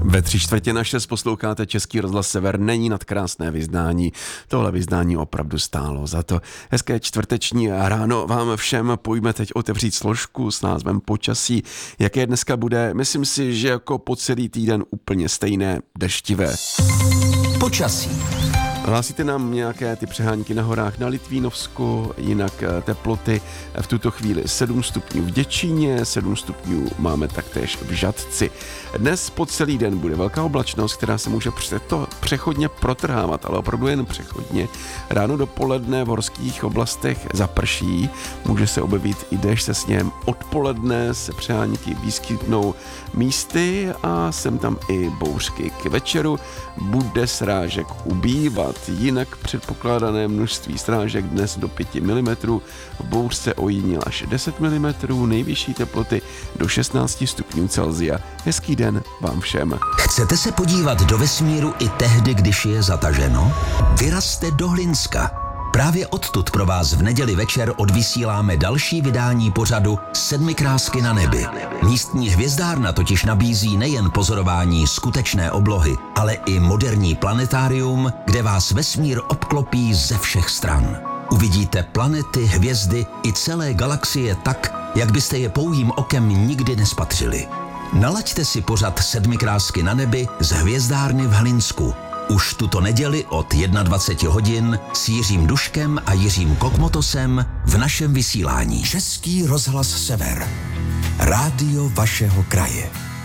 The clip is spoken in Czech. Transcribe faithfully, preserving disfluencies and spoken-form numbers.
Ve tři čtvrtě na šest posloucháte Český rozhlas Sever, není nadkrásné vyznání. Tohle vyznání opravdu stálo za to. Hezké čtvrteční ráno vám všem, pojďme teď otevřít složku s názvem Počasí. Jaké dneska bude? Myslím si, že jako po celý týden úplně stejné, deštivé. Počasí. Hlásíte nám nějaké ty přehánky na horách na Litvínovsku, jinak teploty v tuto chvíli sedm stupňů v Děčíně, sedm stupňů máme taktéž v Žatci. Dnes po celý den bude velká oblačnost, která se může to přechodně protrhávat, ale opravdu jen přechodně. Ráno dopoledne v horských oblastech zaprší, může se objevit i déšť se sněhem. Odpoledne se přehánky vyskytnou místy a sem tam i bouřky. K večeru bude srážek ubývat. Jinak předpokládané množství srážek dnes do pět milimetrů, v bouřce ojediněl až deset milimetrů, nejvyšší teploty do šestnáct stupňů Celsia. Hezký den vám všem. Chcete se podívat do vesmíru i tehdy, když je zataženo? Vyrazte do Hlinska. Právě odtud pro vás v neděli večer odvysíláme další vydání pořadu Sedmikrásky na nebi. Místní hvězdárna totiž nabízí nejen pozorování skutečné oblohy, ale i moderní planetárium, kde vás vesmír obklopí ze všech stran. Uvidíte planety, hvězdy i celé galaxie tak, jak byste je pouhým okem nikdy nespatřili. Nalaďte si pořad Sedmikrásky na nebi z hvězdárny v Hlinsku. Už tuto neděli od dvacet jedna hodin s Jiřím Duškem a Jiřím Kokmotosem v našem vysílání. Český rozhlas Sever. Rádio vašeho kraje.